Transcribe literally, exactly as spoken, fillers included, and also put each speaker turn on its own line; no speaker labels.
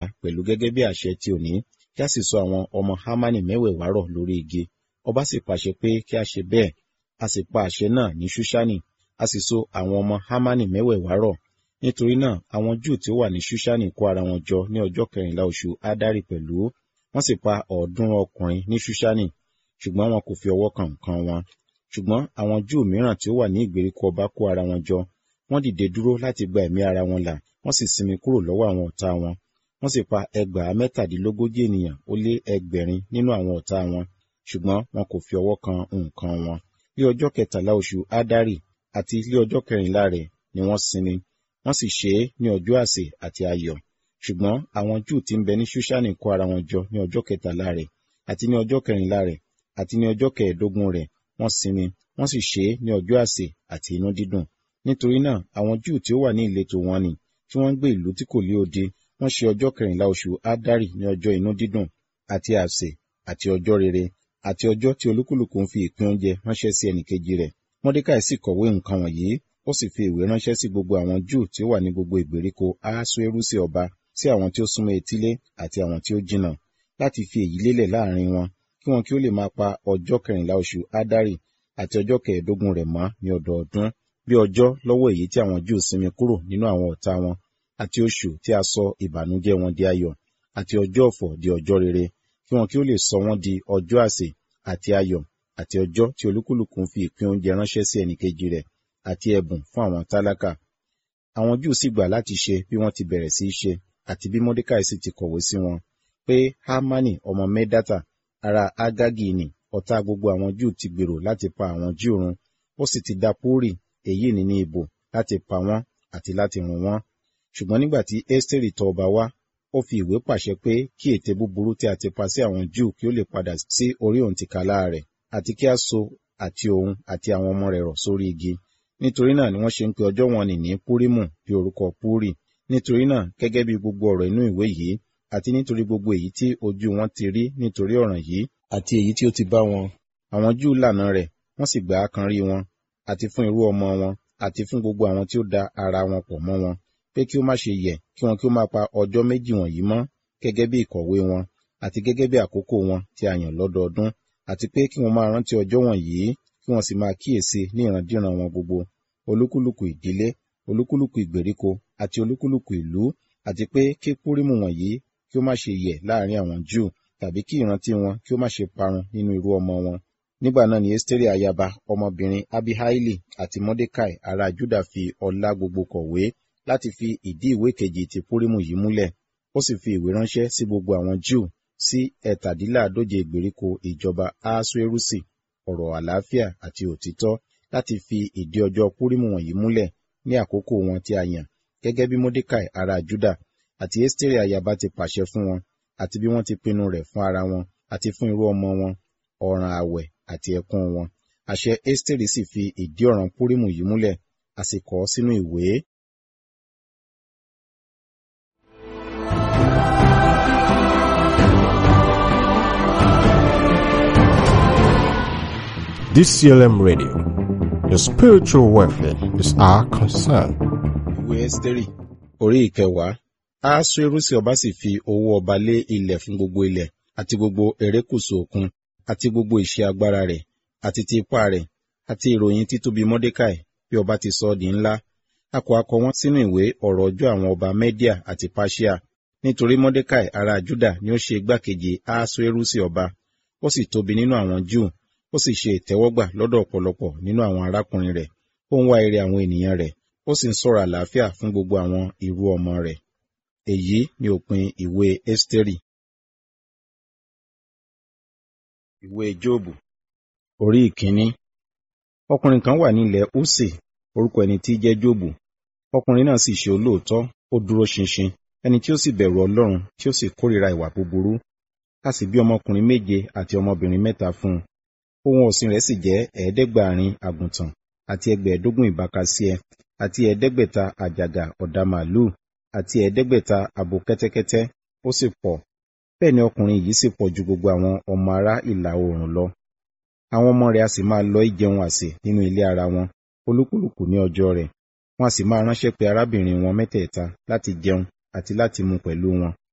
pẹ̀lú gẹ́gẹ́ bí àṣẹ ti òní, kí a sì sọ àwọn ọmọ Hámánì mẹ́wẹ̀ẹ̀wá rọ̀ lórí igi. Ọba sì pàṣẹ pé kí a ṣe bẹ́ẹ̀. A sì pa àṣẹ náà ní Ṣúṣánì, a sì so àwọn ọmọ Hámánì mẹ́wẹ̀ẹ̀wá rọ̀. Nítorí náà, àwọn Júù tí ó wà ní Ṣúṣánì kó ara wọn jọ ní ọjọ́ kẹrìnlá oṣù Ádárì pẹ̀lú. Wọ́n sì pa ọ̀ọ́dúnrún ọkùnrin ní Ṣúṣánì, ṣùgbọ́n wọn kò fi ọwọ́ kan nǹkan wọn. Ṣùgbọ́n àwọn Júù mìíràn tí ó wà ní ìgbèríko ọba kó ara wọn jọ. Wọ́n dìde dúró láti gba ẹ̀mí ara wọn là, wọ́n sì sinmi kúrò lọ́wọ́ àwọn ọ̀tá wọn. Wọ́n sì pa ẹgbàá mẹ́tàdínlógójì ènìyàn ó lé ẹgbẹ̀rin nínú àwọn ọ̀tá wọn, ṣùgbọ́n wọn kò fi ọwọ́ kan nǹkan wọn. Ní ọjọ́ kẹtàlá oṣù Ádárì àti ní ọjọ́ kẹrìnlá rẹ̀ ni wọ́n sinmi, wọ́n sì ṣe é ní ọjọ́ àsè àti ayọ̀. Ṣùgbọ́n àwọn Júù tí ń bẹ ní Ṣúṣánì kó ara wọn jọ ní ọjọ́ kẹtàlá rẹ̀ àti ní ọjọ́ kẹrìnlá rẹ̀ àti ní ọjọ́ kẹẹ̀ẹ́dógún rẹ̀, wọ́n sinmi, wọ́n sì ṣe é ní ọjọ́ àsè àti inú dídùn. Nítorí náà, àwọn Júù tí ó wà ní ìletò wọn nì, tí wọ́n ń gbé ìlú tí kò lé odi, wọ́n ṣe ọjọ́ kẹrìnlá oṣù Ádárì ní ọjọ́ inú dídùn àti àsè àti ọjọ́ rere àti ọjọ́ tí olúkúlùkù ń fi ìpín oúnjẹ ránṣẹ́ sí ẹnìkejì rẹ̀. Mọ́dékàì sì kọ̀wé nǹkan wọ̀nyí, ó sì fi ìwé ránṣẹ́ sí gbogbo àwọn Júù tí ó wà ní gbogbo ìgbèríko Ahasuérusi ọba, sí àwọn tí ó súnmọ́ etílé àti àwọn tí ó jìnnà, láti fi èyí lélẹ̀ láàrin wọn, kí wọn kí ó lè máa pa ọjọ́ kẹrìnlá oṣù Ádárì àti ọjọ́ kẹẹ̀ẹ́dógún rẹ̀ mọ́ ní ọdọọdún, bí ọjọ́ lọ́wọ́ èyí tí àwọn Júù sinmi kúrò nínú àwọn ọ̀tá wọn, àti oṣù tí a sọ ìbànújẹ́ wọn di ayọ̀, àti ọjọ́ ọ̀fọ̀ di ọjọ́ rere, kí wọn kí ó lè sọ wọ́n di ọjọ́ àsè àti ayọ̀, àti ọjọ́ tí olúkúlùkù ń fi ìpín oúnjẹ ránṣẹ́ sí ẹnìkejì rẹ̀, àti ẹ̀bùn fún àwọn tálákà. Àwọn Júù sì gbà láti ṣe bí wọ́n ti bẹ̀rẹ̀ sí í ṣe, àti bí Mọ́dékàì sì ti kọ̀wé sí wọn, pé Hámánì ọmọ Mẹ́dátà, ará Ágágì nì, ọ̀tá gbogbo àwọn Júù ti gbèrò láti pa àwọn Júù run, ó sì ti dá Púrì, èyí ni ní ìbò, láti pa wọ́n àti láti run wọ́n. Ṣùgbọ́n nígbà tí Ẹ́sítérì tọ̀ ọba wá, ó fi ìwé pàṣẹ pé kí ète búburú tí a ti pa sí àwọn Júù kí ó lè padà sí orí òǹtìkálá rẹ̀, àti kí a so àti òun àti àwọn ọmọ rẹ̀ rọ̀ sórí igi. Nítorí náà ni wọ́n ṣe ń pe ọjọ́ wọn nì ní Púrímù bí orúkọ Púrì. Nítorí náà, gẹ́gẹ́ bí gbogbo ọ̀rọ̀ inú ìwé yìí, àti nítorí gbogbo èyí tí ojú wọn ti rí nítorí ọ̀ràn yìí, àti èyí tí ó ti bá wọn, àwọn Júù lànà rẹ̀, wọ́n sì gbà á kan rí wọn, àti fún irú ọmọ wọn, àti fún gbogbo àwọn tí ó da ara wọn pọ̀ mọ́ wọn, pé kí ó má ṣe yẹ̀, kí wọn kí ó máa pa ọjọ́ méjì wọ̀nyí mọ́, gẹ́gẹ́ bí ìkọ̀wé wọn, àti gẹ́gẹ́ bí àkókò wọn tí a yàn lọ́dọọdún, àti pé kí wọn máa rántí ọjọ́ wọ̀nyí, kí wọn sì máa kíyèsí ní ìrandíran wọn gbogbo, olúkúlùkù ìdílé, olúkúlùkù ìgbèríko, àti olúkúlùkù ìlú, àti pé kí Púrímù wọ̀nyí kí ó má ṣe yẹ̀ láàrin àwọn Júù, tàbí kí ìrántí wọn kí ó má ṣe parun nínú irú ọmọ wọn. Nígbà náà ni Ẹ́sítérì ayaba ọmọbìnrin Abihaili àti Mọ́dékàì ará Júdà fi ọlá gbogbo kọ̀wé láti fi ìdí ìwé kejì ti Púrímù yìí múlẹ̀. Ó sì fi ìwé ránṣẹ́ sí gbogbo àwọn Júù, sí ẹ̀tàdínláàdóje ìgbèríko ìjọba Ahasuérusi, ọ̀rọ̀ àlàáfíà àti òtítọ́, láti fi ìdí ọjọ́ Púrímù wọ̀nyí múlẹ̀ ní àkókò wọn tí a yàn, gẹ́gẹ́ bí Mọ́dékàì ará Júdà àti Ẹ́sítérì ayaba ti pàṣẹ fún wọn, àti bí wọ́n ti pinnu rẹ̀ fún ara wọn àti fún irú ọmọ wọn, ọ̀ràn àwẹ̀ àti ẹkún wọn. Àṣẹ Ẹ́sítérì sì fi ìdí ọ̀ràn Púrímù yìí múlẹ̀, a sì kọ ọ́ sínú ìwé.
D C L M Radio, your spiritual welfare is our concern.
Ìwé Ẹ́sítérì orí ìkẹwàá. Ahasuérusi ọba sì fi owó ọba lé ilẹ̀ fún gbogbo ilẹ̀, àti gbogbo erékùṣù òkun, àti gbogbo iṣẹ́ agbára rẹ̀, àti ti ipá rẹ̀, àti ìròyìn títóbi Mọ́dékàì, bí ọba ti sọ ọ́ di ńlá. A kò akọ wọn sínú ìwé ọ̀rọ̀ ọjọ́ àwọn ọba Mẹ́díà àti Páṣíà, nítorí Mọ́dékàì ará Júdà ni ó ṣe igbákejì Ahasuérusi ọba. Ó sì tóbi nínú àwọn Júù, ó sì ṣe ìtẹ́wọ́gbà lọ́dọ̀ ọ̀pọ̀lọpọ̀ nínú àwọn arákùnrin rẹ̀. Ó ń wá ire àwọn ènìyàn rẹ̀, ó sì ń sọ̀rọ̀ àlàáfíà fún gbogbo àwọn irú ọmọ rẹ̀. Èyí ni òpin ìwé Ẹ́sítérì. Ìwé Jóòbù orí ìkíní. Ọkùnrin kan wà ní ilẹ̀ Úsì, orúkọ ẹni tí jẹ́ Jóòbù. Ọkùnrin náà sì ṣe olóòótọ́, ó dúró ṣinṣin, ẹni tí ó sì bẹ̀rù Ọlọ́run, tí ó sì kórìíra ìwà búburú. A sì bí ọmọkùnrin méje àti ọmọbìnrin mẹ́ta fún un. Ohun ọ̀sìn rẹ̀ sì jẹ́ ẹ̀ẹ́dẹ́gbàárin àgùntàn, àti ẹgbẹ̀ẹ́dógún ìbákasíẹ, àti ẹ̀ẹ́dẹ́gbẹ̀ta àjàgà ọ̀dà màlúù, àti ẹ̀ẹ́dẹ́gbẹ̀ta abo kẹ́tẹ́kẹ́tẹ́, ó sì pọ̀. Bẹ́ẹ̀ ni ọkùnrin yìí sì pọ̀ ju gbogbo àwọn ọmọ ará ìlà oòrùn lọ. Àwọn ọmọ rẹ̀ a sì máa lọ ìjẹun àsè nínú ilé ara wọn, olúkúlùkù ní ọjọ́ rẹ̀. Wọ́n a sì máa ránṣẹ́ pé arábìnrin wọn mẹ́tẹ̀ẹ̀ta láti jẹun àti láti mu pẹ̀lú wọn.